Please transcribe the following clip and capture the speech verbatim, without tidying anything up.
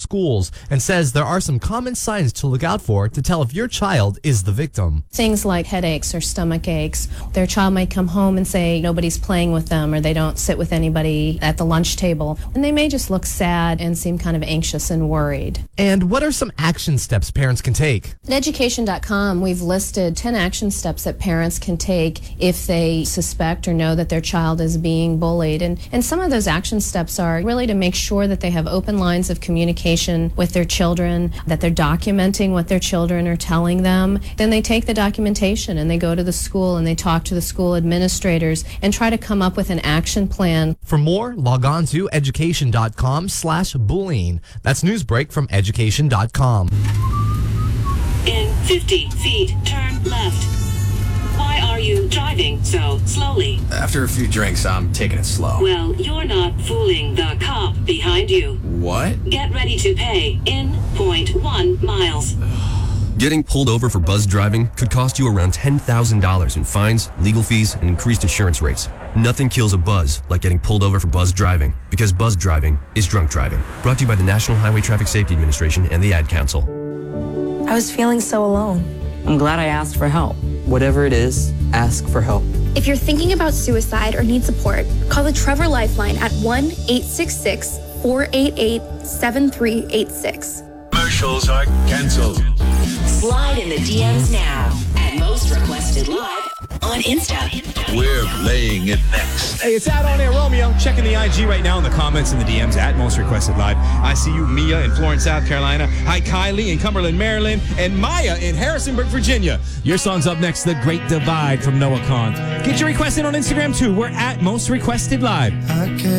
schools and says there are some common signs to look out for to tell if your child is the victim. Things like headaches or stomach aches. Their child might come home and say nobody's playing with them or they don't sit with anybody at the lunch table. And they may just look sad and seem kind of anxious and worried. And what are some action steps parents can take? At education dot com, we've listed ten action steps that parents can take if they suspect or know that their child is being bullied. And, and some of those action steps are really to make sure that they have open lines of communication with their children, that they're documenting what their children are telling them. Then they take the documentation and they go to the school and they talk to the school administrators and try to come up with an action plan. For more, log on to education dot com slash bullying. That's Newsbreak from education dot com. In fifty feet, turn left. Why are you driving so slowly? After a few drinks, I'm taking it slow. Well, you're not fooling the cop behind you. What? Get ready to pay in point one miles. Getting pulled over for buzz driving could cost you around ten thousand dollars in fines, legal fees, and increased insurance rates. Nothing kills a buzz like getting pulled over for buzz driving, because buzz driving is drunk driving. Brought to you by the National Highway Traffic Safety Administration and the Ad Council. I was feeling so alone. I'm glad I asked for help. Whatever it is, ask for help. If you're thinking about suicide or need support, call the Trevor Lifeline at one eight six six, four eight eight, seven three eight six. Commercials are canceled. Slide in the D Ms now at Most Requested Live on Insta. We're playing it next. Hey, it's out on air Romeo. Checking the I G right now in the comments and the D Ms at Most Requested Live. I see you, Mia in Florence, South Carolina. Hi, Kylie in Cumberland, Maryland. And Maya in Harrisonburg, Virginia. Your song's up next, The Great Divide from Noah Kahn. Get your request in on Instagram too. We're at Most Requested Live.